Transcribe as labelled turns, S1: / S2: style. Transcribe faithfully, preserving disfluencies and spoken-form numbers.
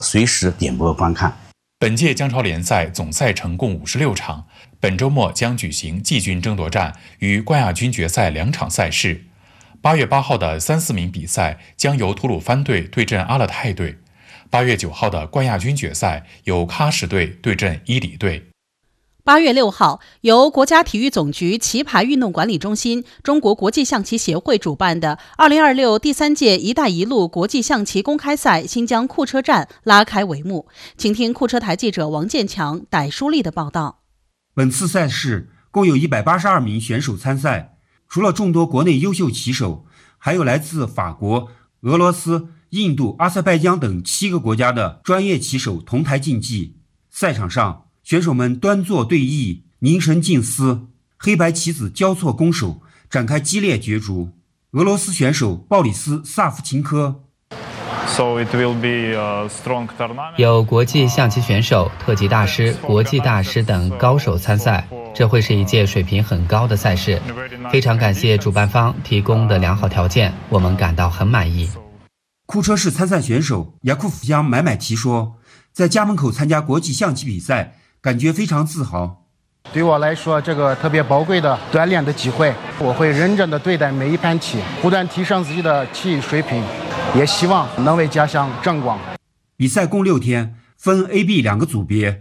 S1: 随时点播观看。
S2: 本届姜超联赛总赛程共五十六场，本周末将举行季军争夺战与冠亚军决赛两场赛事。八月八号的三四名比赛将由吐鲁番队对阵阿勒泰队，八月九号的冠亚军决赛由喀什队对阵伊犁队。
S3: 八月六号，由国家体育总局棋牌运动管理中心、中国国际象棋协会主办的二零二六第三届“一带一路”国际象棋公开赛新疆库车站拉开帷幕。请听库车台记者王建强、傣书丽的报道。
S4: 本次赛事共有一百八十二名选手参赛，除了众多国内优秀棋手，还有来自法国、俄罗斯、印度、阿塞拜疆等七个国家的专业棋手同台竞技。赛场上，选手们端坐对弈，凝神静思，黑白棋子交错攻守，展开激烈角逐。俄罗斯选手鲍里斯·萨夫琴科。
S5: 有国际象棋选手、特级大师、国际大师等高手参赛，这会是一届水平很高的赛事。非常感谢主办方提供的良好条件，我们感到很满意。
S4: 库车市参赛选手雅库夫江买买提说，在家门口参加国际象棋比赛，感觉非常自豪。
S6: 对我来说，这个特别宝贵的锻炼的机会，我会认真的对待每一盘棋，不断提升自己的棋艺水平，也希望能为家乡争光。
S4: 比赛共六天，分 A、B 两个组别，